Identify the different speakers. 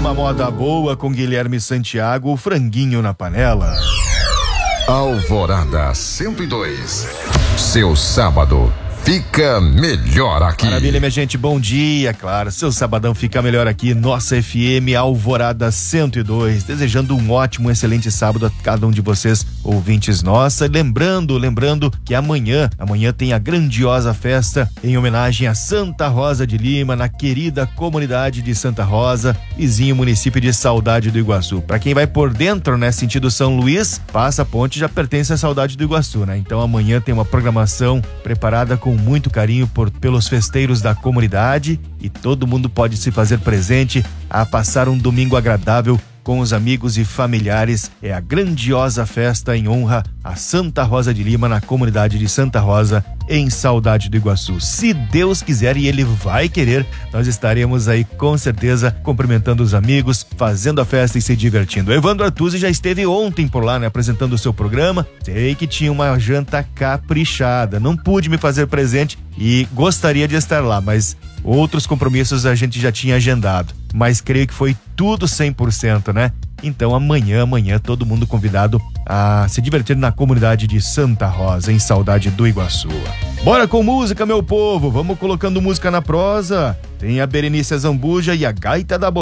Speaker 1: Uma moda boa com Guilherme Santiago, o franguinho na panela.
Speaker 2: Alvorada 102. Seu sábado fica melhor aqui.
Speaker 1: Maravilha, minha gente, bom dia, claro. Seu sabadão fica melhor aqui, nossa FM Alvorada 102. Desejando um ótimo, excelente sábado a cada um de vocês, ouvintes nossa. Lembrando que amanhã tem a grandiosa festa em homenagem a Santa Rosa de Lima, na querida comunidade de Santa Rosa, vizinho município de Saudade do Iguaçu. Pra quem vai por dentro, né, sentido São Luís, passa a ponte, já pertence à Saudade do Iguaçu, né? Então amanhã tem uma programação preparada com muito carinho pelos festeiros da comunidade e todo mundo pode se fazer presente a passar um domingo agradável com os amigos e familiares. É a grandiosa festa em honra a Santa Rosa de Lima, na comunidade de Santa Rosa, em Saudade do Iguaçu. Se Deus quiser e Ele vai querer, nós estaremos aí com certeza cumprimentando os amigos, fazendo a festa e se divertindo. O Evandro Artuzzi já esteve ontem por lá, né, apresentando o seu programa. Sei que tinha uma janta caprichada, não pude me fazer presente e gostaria de estar lá, mas outros compromissos a gente já tinha agendado, mas creio que foi tudo 100%, né? Então amanhã todo mundo convidado a se divertir na comunidade de Santa Rosa, em Saudade do Iguaçu. Bora com música, meu povo, vamos colocando música na prosa. Tem a Berenice Zambuja e a Gaita da